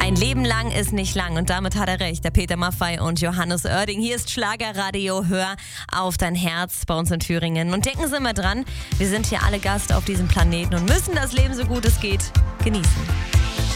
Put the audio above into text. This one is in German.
Ein Leben lang ist nicht lang und damit hat er recht, der Peter Maffay und Johannes Oerding. Hier ist Schlagerradio, hör auf dein Herz bei uns in Thüringen. Und denken Sie immer dran, wir sind hier alle Gast auf diesem Planeten und müssen das Leben so gut es geht genießen.